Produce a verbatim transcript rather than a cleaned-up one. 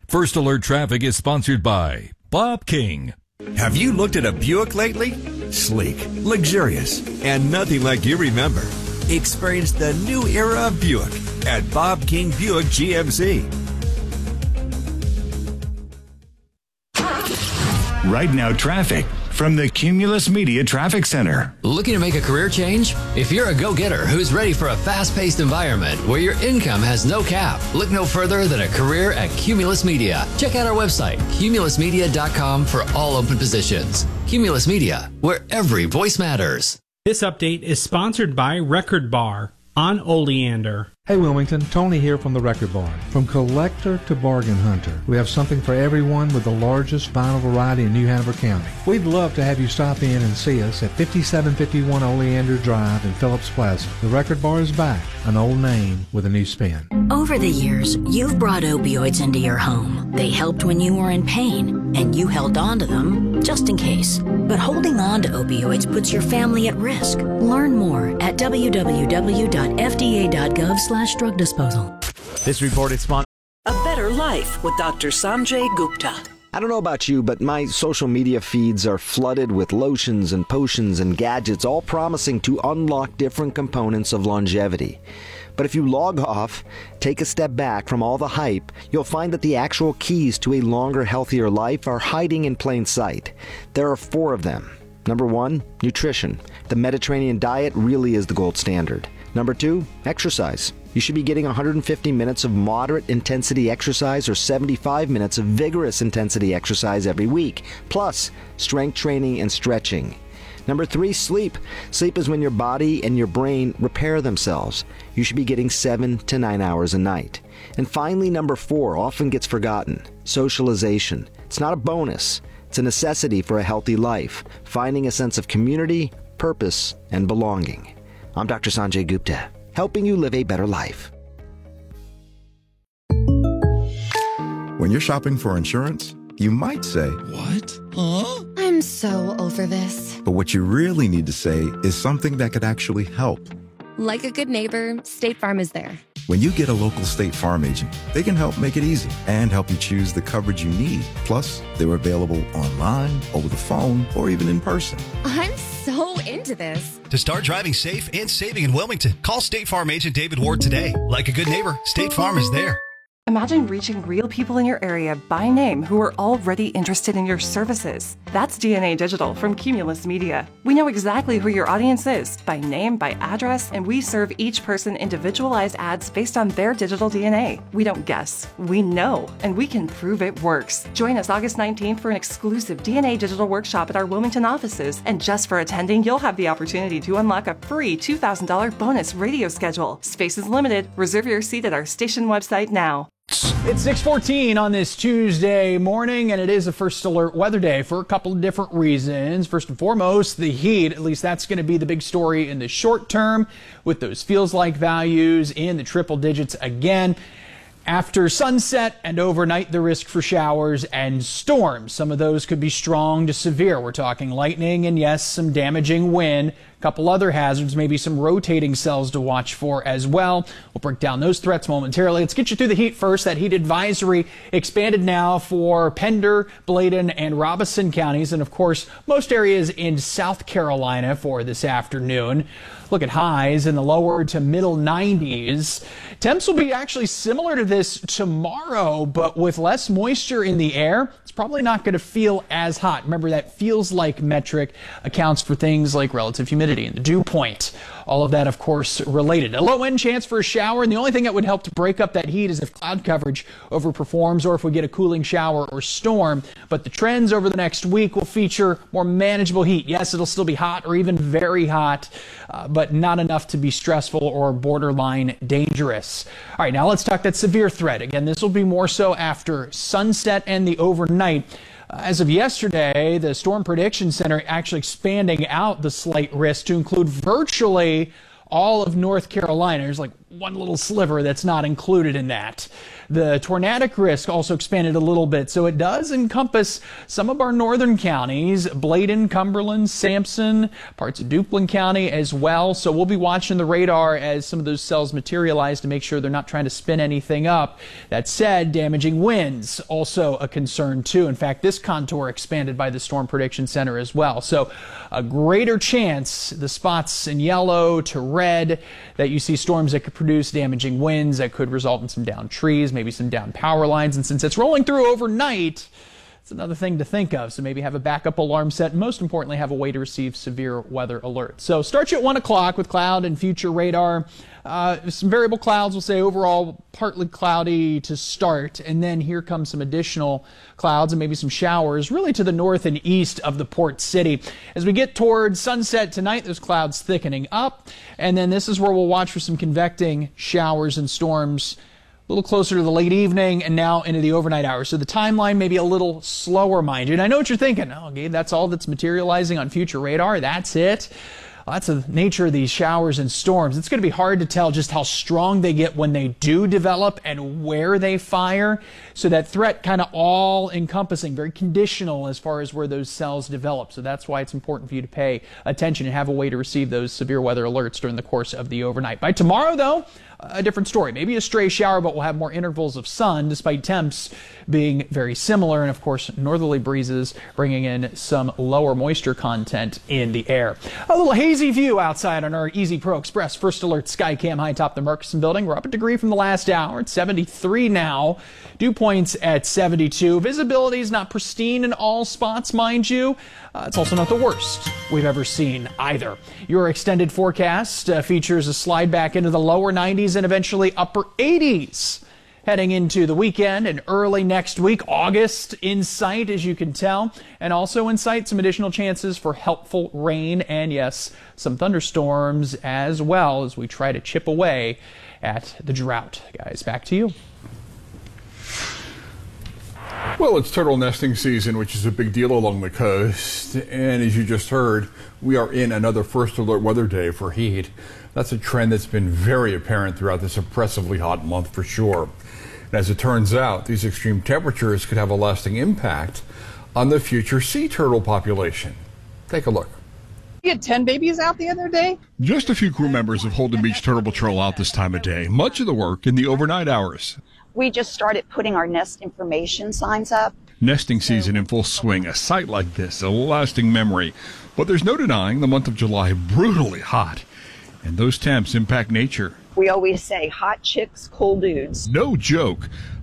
First Alert Traffic is sponsored by Bob King. Have you looked at a Buick lately? Sleek, luxurious, and nothing like you remember. Experience the new era of Buick at Bob King Buick G M C. Right now, traffic from the Cumulus Media Traffic Center. Looking to make a career change? If you're a go-getter who's ready for a fast-paced environment where your income has no cap, look no further than a career at Cumulus Media. Check out our website, cumulus media dot com, for all open positions. Cumulus Media, where every voice matters. This update is sponsored by Record Bar on Oleander. Hey Wilmington, Tony here from the Record Bar. From collector to bargain hunter, we have something for everyone with the largest vinyl variety in New Hanover County. We'd love to have you stop in and see us at fifty-seven fifty-one Oleander Drive in Phillips Plaza. The Record Bar is back, an old name with a new spin. Over the years, you've brought opioids into your home. They helped when you were in pain, and you held on to them just in case. But holding on to opioids puts your family at risk. Learn more at w w w dot f d a dot gov slash drug disposal. This report is sponsored. A Better Life with Doctor Sanjay Gupta. I don't know about you, but my social media feeds are flooded with lotions and potions and gadgets, all promising to unlock different components of longevity. But if you log off, take a step back from all the hype, you'll find that the actual keys to a longer, healthier life are hiding in plain sight. There are four of them. Number one, nutrition. The Mediterranean diet really is the gold standard. Number two, exercise. You should be getting one hundred fifty minutes of moderate intensity exercise or seventy-five minutes of vigorous intensity exercise every week, plus strength training and stretching. Number three, sleep. Sleep is when your body and your brain repair themselves. You should be getting seven to nine hours a night. And finally, number four, often gets forgotten, socialization. It's not a bonus. It's a necessity for a healthy life, finding a sense of community, purpose, and belonging. I'm Doctor Sanjay Gupta, helping you live a better life. When you're shopping for insurance, you might say, "What? Huh?" I'm so over this. But what you really need to say is something that could actually help. Like a good neighbor, State Farm is there. When you get a local State Farm agent, they can help make it easy and help you choose the coverage you need. Plus, they're available online, over the phone, or even in person. I'm so into this. To start driving safe and saving in Wilmington, call State Farm agent David Ward today. Like a good neighbor, State Farm is there. Imagine reaching real people in your area by name who are already interested in your services. That's D N A Digital from Cumulus Media. We know exactly who your audience is by name, by address, and we serve each person individualized ads based on their digital D N A. We don't guess, we know, and we can prove it works. Join us August nineteenth for an exclusive D N A Digital workshop at our Wilmington offices. And just for attending, you'll have the opportunity to unlock a free two thousand dollars bonus radio schedule. Space is limited. Reserve your seat at our station website now. It's six fourteen on this Tuesday morning, and it is a First Alert weather day for a couple of different reasons. First and foremost, the heat. At least that's going to be the big story in the short term, with those feels like values in the triple digits again. After sunset and overnight, the risk for showers and storms. Some of those could be strong to severe. We're talking lightning and, yes, some damaging wind. A couple other hazards, maybe some rotating cells to watch for as well. We'll break down those threats momentarily. Let's get you through the heat first. That heat advisory expanded now for Pender, Bladen, and Robeson counties, and of course, most areas in South Carolina for this afternoon. Look at highs in the lower to middle nineties. Temps will be actually similar to this tomorrow, but with less moisture in the air, it's probably not going to feel as hot. Remember, that feels like metric accounts for things like relative humidity and the dew point. All of that, of course, related. A low end chance for a shower, and the only thing that would help to break up that heat is if cloud coverage overperforms or if we get a cooling shower or storm. But the trends over the next week will feature more manageable heat. Yes, it'll still be hot or even very hot, uh, but not enough to be stressful or borderline dangerous. All right, now let's talk that severe threat. Again, this will be more so after sunset and the overnight. As of yesterday, the Storm Prediction Center actually expanding out the slight risk to include virtually all of North Carolina. There's like one little sliver that's not included in that. The tornadic risk also expanded a little bit, so it does encompass some of our northern counties, Bladen, Cumberland, Sampson, parts of Duplin County as well. So we'll be watching the radar as some of those cells materialize to make sure they're not trying to spin anything up. That said, damaging winds also a concern too. In fact, this contour expanded by the Storm Prediction Center as well. So a greater chance, the spots in yellow to red, that you see storms that could produce damaging winds that could result in some downed trees, maybe some down power lines. And since it's rolling through overnight, it's another thing to think of. So maybe have a backup alarm set, and most importantly, have a way to receive severe weather alerts. So start you at one o'clock with cloud and future radar. Uh, some variable clouds, we'll say overall partly cloudy to start, and then here comes some additional clouds and maybe some showers really to the north and east of the port city. As we get towards sunset tonight, those clouds thickening up, and then this is where we'll watch for some convecting showers and storms a little closer to the late evening and now into the overnight hours. So the timeline may be a little slower, mind you. And I know what you're thinking. Oh, Gabe, that's all that's materializing on future radar. That's it. Well, that's the nature of these showers and storms. It's going to be hard to tell just how strong they get when they do develop and where they fire. So that threat kind of all encompassing, very conditional as far as where those cells develop. So that's why it's important for you to pay attention and have a way to receive those severe weather alerts during the course of the overnight. By tomorrow, though, a different story. Maybe a stray shower, but we'll have more intervals of sun despite temps being very similar. And of course, northerly breezes bringing in some lower moisture content in the air. A little hazy view outside on our Easy Pro Express First Alert Skycam high atop the Murchison building. We're up a degree from the last hour. It's seventy-three now. Dew points at seventy-two. Visibility is not pristine in all spots, mind you. Uh, it's also not the worst we've ever seen either. Your extended forecast uh, features a slide back into the lower nineties and eventually upper eighties heading into the weekend and early next week. August in sight, as you can tell, and also in sight some additional chances for helpful rain and, yes, some thunderstorms as well as we try to chip away at the drought. Guys, back to you. Well, it's turtle nesting season, which is a big deal along the coast. And as you just heard, we are in another first alert weather day for heat. That's a trend that's been very apparent throughout this oppressively hot month for sure. And as it turns out, these extreme temperatures could have a lasting impact on the future sea turtle population. Take a look. You had ten babies out the other day? Just a few crew members of Holden Beach Turtle Patrol out this time of day. Much of the work in the overnight hours. We just started putting our nest information signs up. Nesting season in full swing. A sight like this, a lasting memory. But there's no denying the month of July brutally hot. And those temps impact nature. We always say hot chicks, cool dudes. No joke.